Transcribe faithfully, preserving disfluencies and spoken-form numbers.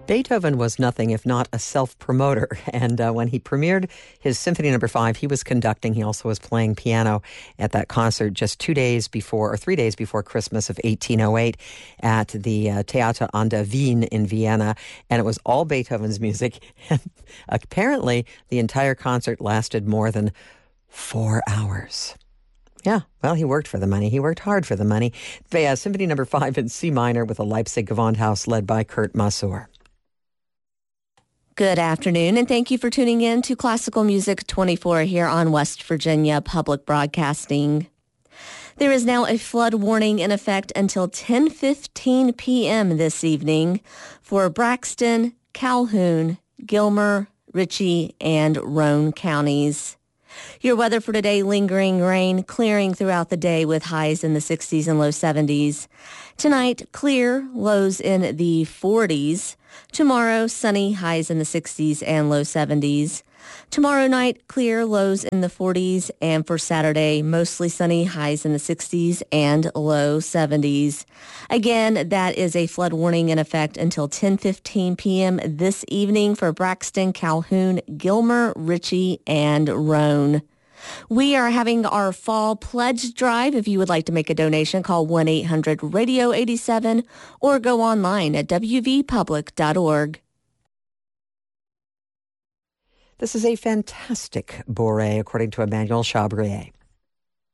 Beethoven was nothing if not a self-promoter, and uh, when he premiered his Symphony Number Five, he was conducting. He also was playing piano at that concert just two days before, or three days before Christmas of eighteen oh eight at the uh, Theater an der Wien in Vienna, and it was all Beethoven's music. And apparently, the entire concert lasted more than four hours. Yeah, well, he worked for the money. He worked hard for the money. The, uh, Symphony Number Five in C minor with a Leipzig Gewandhaus led by Kurt Masur. Good afternoon, and thank you for tuning in to Classical Music twenty-four here on West Virginia Public Broadcasting. There is now a flood warning in effect until ten fifteen p.m. this evening for Braxton, Calhoun, Gilmer, Ritchie, and Roane counties. Your weather for today: lingering rain, clearing throughout the day with highs in the sixties and low seventies. Tonight, clear, lows in the forties. Tomorrow, sunny, highs in the sixties and low seventies. Tomorrow night, clear, lows in the forties. And for Saturday, mostly sunny, highs in the sixties and low seventies. Again, that is a flood warning in effect until ten fifteen p.m. this evening for Braxton, Calhoun, Gilmer, Ritchie, and Roane. We are having our fall pledge drive. If you would like to make a donation, call one eight hundred radio eighty-seven or go online at w v public dot org. This is a fantastic bourrée, according to Emmanuel Chabrier.